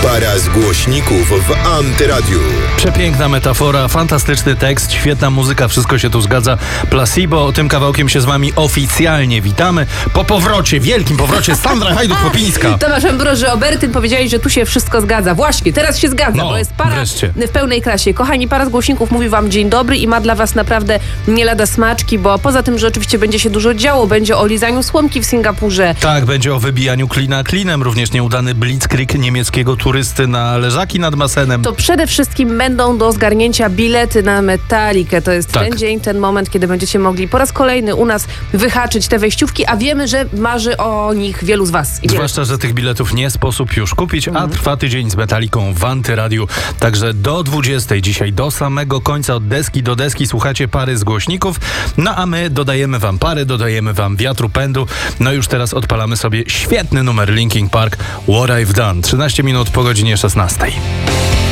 Para z głośników w Antyradiu. Przepiękna metafora, fantastyczny tekst, świetna muzyka, wszystko się tu zgadza. Placebo, tym kawałkiem się z wami oficjalnie witamy. Po powrocie, wielkim powrocie, Sandra Hajduk-Popińska. Tomasz Ambroży, Obertyn powiedzieli, że tu się wszystko zgadza. Właśnie, teraz się zgadza, No, bo jest para wreszcie. w pełnej klasie. Kochani, para z głośników mówi wam dzień dobry i ma dla was naprawdę nie lada smaczki, bo poza tym, że oczywiście będzie się dużo działo, będzie o lizaniu słomki w Singapurze. Tak, będzie o wybijaniu klina klinem, również nieudany blitzkrieg niemieckiego turysty na leżaki nad basenem. To przede wszystkim będą do zgarnięcia bilety na Metallicę. To jest Tak. ten dzień, ten moment, kiedy będziecie mogli po raz kolejny u nas wyhaczyć te wejściówki, a wiemy, że marzy o nich wielu z was. I Zwłaszcza, że tych biletów nie sposób już kupić, a trwa tydzień z Metallicą w Antyradiu. Także do 20 dzisiaj, do samego końca, od deski do deski słuchacie pary z głośników. No a my dodajemy wam pary, dodajemy wam wiatru pędu. No już teraz odpalamy sobie świetny numer Linkin Park What I've Done. 13 minut po godzinie 16.